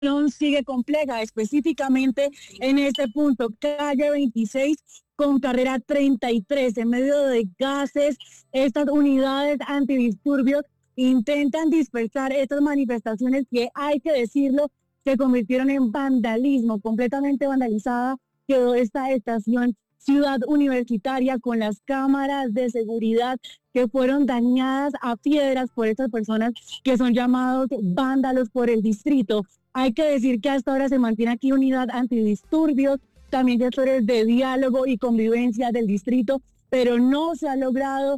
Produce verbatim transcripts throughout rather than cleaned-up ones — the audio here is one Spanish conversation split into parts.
sigue compleja, específicamente en este punto, calle veintiséis con carrera treinta y tres, en medio de gases, estas unidades antidisturbios intentan dispersar estas manifestaciones que, hay que decirlo, se convirtieron en vandalismo. Completamente vandalizada quedó esta estación Ciudad Universitaria, con las cámaras de seguridad que fueron dañadas a piedras por estas personas que son llamados vándalos por el distrito. Hay que decir que hasta ahora se mantiene aquí unidad antidisturbios, también gestores de diálogo y convivencia del distrito, pero no se ha logrado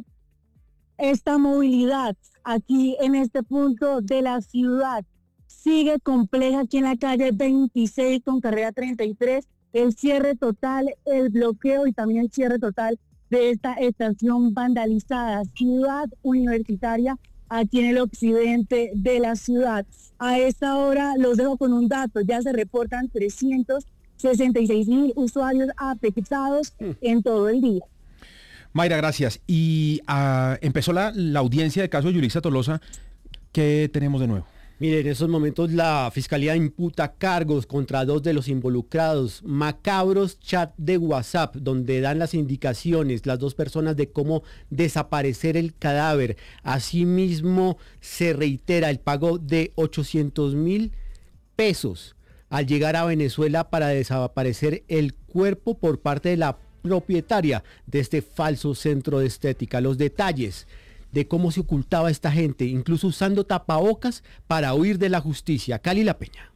esta movilidad aquí en este punto de la ciudad. Sigue compleja aquí en la calle veintiséis con carrera treinta y tres, el cierre total, el bloqueo y también el cierre total de esta estación vandalizada. Ciudad Universitaria, aquí en el occidente de la ciudad. A esta hora los dejo con un dato, ya se reportan trescientos sesenta y seis mil usuarios afectados mm. en todo el día. Mayra, gracias. Y uh, empezó la, la audiencia del caso de Yulisa Tolosa. ¿Qué tenemos de nuevo? Mire, en estos momentos la Fiscalía imputa cargos contra dos de los involucrados. Macabros chat de WhatsApp, donde dan las indicaciones, las dos personas, de cómo desaparecer el cadáver. Asimismo, se reitera el pago de ochocientos mil pesos al llegar a Venezuela para desaparecer el cuerpo por parte de la propietaria de este falso centro de estética. Los detalles de cómo se ocultaba esta gente, incluso usando tapabocas para huir de la justicia. Cali La Peña.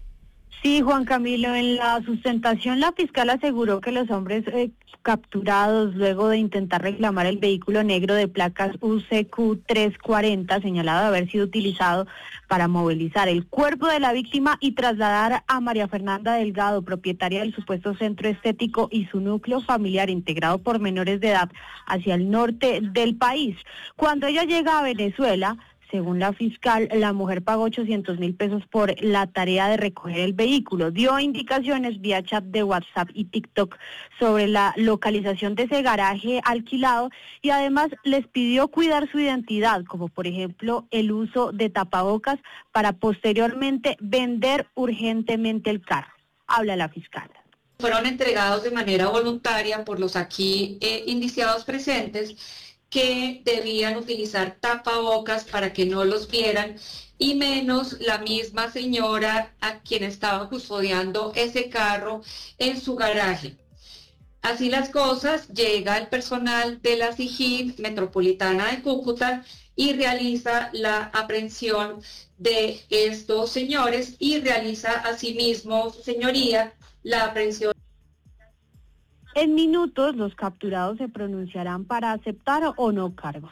Sí, Juan Camilo, en la sustentación la fiscal aseguró que los hombres eh, capturados luego de intentar reclamar el vehículo negro de placas U C Q trescientos cuarenta, señalado de haber sido utilizado para movilizar el cuerpo de la víctima y trasladar a María Fernanda Delgado, propietaria del supuesto centro estético, y su núcleo familiar integrado por menores de edad, hacia el norte del país. Cuando ella llega a Venezuela, según la fiscal, la mujer pagó ochocientos mil pesos por la tarea de recoger el vehículo. Dio indicaciones vía chat de WhatsApp y TikTok sobre la localización de ese garaje alquilado y además les pidió cuidar su identidad, como por ejemplo el uso de tapabocas, para posteriormente vender urgentemente el carro. Habla la fiscal. Fueron entregados de manera voluntaria por los aquí eh, indiciados presentes, que debían utilizar tapabocas para que no los vieran, y menos la misma señora a quien estaba custodiando ese carro en su garaje. Así las cosas, llega el personal de la SIJIN Metropolitana de Cúcuta y realiza la aprehensión de estos señores y realiza asimismo, señoría, la aprehensión. En minutos, los capturados se pronunciarán para aceptar o no cargos.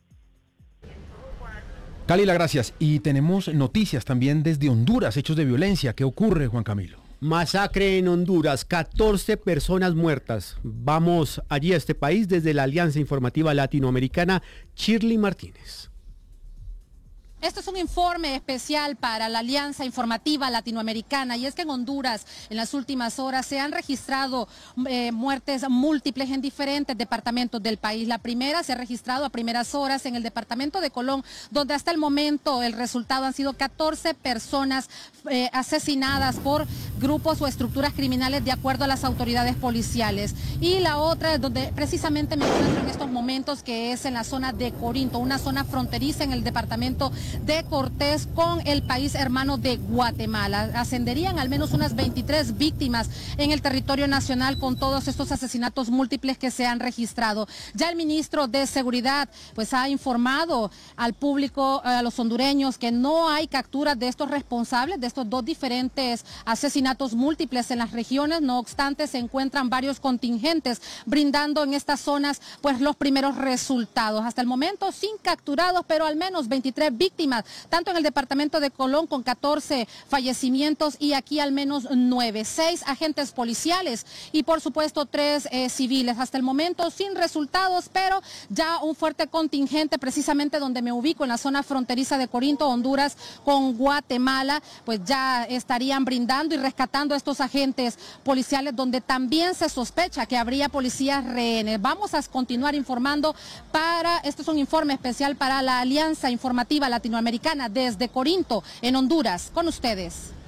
Calila, gracias. Y tenemos noticias también desde Honduras, hechos de violencia. ¿Qué ocurre, Juan Camilo? Masacre en Honduras, catorce personas muertas. Vamos allí a este país desde la Alianza Informativa Latinoamericana, Shirley Martínez. Este es un informe especial para la Alianza Informativa Latinoamericana, y es que en Honduras en las últimas horas se han registrado eh, muertes múltiples en diferentes departamentos del país. La primera se ha registrado a primeras horas en el departamento de Colón, donde hasta el momento el resultado han sido catorce personas eh, asesinadas por grupos o estructuras criminales de acuerdo a las autoridades policiales. Y la otra, donde precisamente me encuentro en estos momentos, que es en la zona de Corinto, una zona fronteriza en el departamento de Cortés con el país hermano de Guatemala. Ascenderían al menos unas veintitrés víctimas en el territorio nacional con todos estos asesinatos múltiples que se han registrado. Ya el ministro de Seguridad pues ha informado al público, a los hondureños, que no hay capturas de estos responsables de estos dos diferentes asesinatos múltiples en las regiones. No obstante, se encuentran varios contingentes brindando en estas zonas pues los primeros resultados. Hasta el momento sin capturados, pero al menos veintitrés víctimas, tanto en el departamento de Colón con catorce fallecimientos y aquí al menos nueve, seis agentes policiales y por supuesto tres eh, civiles. Hasta el momento sin resultados, pero ya un fuerte contingente precisamente donde me ubico, en la zona fronteriza de Corinto, Honduras con Guatemala, pues ya estarían brindando y rescatando a estos agentes policiales, donde también se sospecha que habría policías rehenes. Vamos a continuar informando para, este es un informe especial para la Alianza Informativa Latinoamericana desde Corinto, en Honduras, con ustedes.